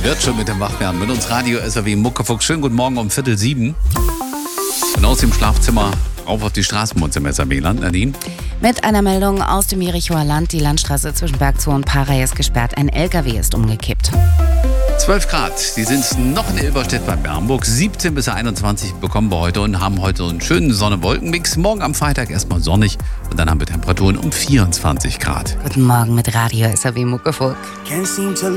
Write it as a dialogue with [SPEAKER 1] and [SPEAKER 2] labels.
[SPEAKER 1] Wird schon mit dem Wachwerden. Mit uns Radio SAW Muckefuchs. Schönen guten Morgen um 6:45. Und aus dem Schlafzimmer auf die Straßen im SAW-Land. Nadine?
[SPEAKER 2] Mit einer Meldung aus dem Jerichoer Land. Die Landstraße zwischen Berg 2 und Parey ist gesperrt. Ein LKW ist umgekippt.
[SPEAKER 1] 12 Grad, die sind noch in Ilberstedt bei Bernburg. 17 bis 21 bekommen wir heute und haben heute einen schönen Sonne-Wolken-Mix. Morgen am Freitag erstmal sonnig und dann haben wir Temperaturen um 24 Grad.
[SPEAKER 2] Guten Morgen mit Radio SAW Muckefuchs.